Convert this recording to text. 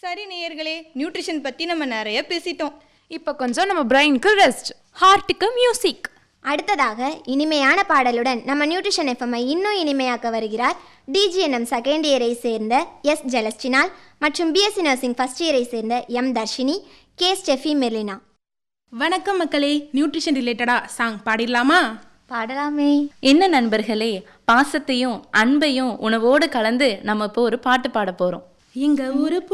சரி நேயர்களே, நியூட்ரிஷன் பற்றி நம்ம நிறைய பேசிட்டோம். இப்போ கொஞ்சம் நம்ம பிரெயினுக்கு ரெஸ்ட், ஹார்ட்டுக்கு மியூசிக். அடுத்ததாக இனிமையான பாடலுடன் நம்ம நியூட்ரிஷன் எஃப்எம்ஐ இன்னும் இனிமையாக்க வருகிறார் டிஜிஎன்எம் செகண்ட் இயரை சேர்ந்த எஸ் ஜெலஸ்டினால் மற்றும் பிஎஸ்சி நர்சிங் ஃபர்ஸ்ட் இயரை சேர்ந்த M Dharshini, K Steffi Merlina. வணக்கம் மக்களே, நியூட்ரிஷன் ரிலேட்டடா சாங் பாடிடலாமா? பாடலாமே. என்ன நண்பர்களே, பாசத்தையும் அன்பையும் உணவோடு கலந்து நம்ம இப்போ ஒரு பாட்டு பாட போறோம். எங்க ஊரு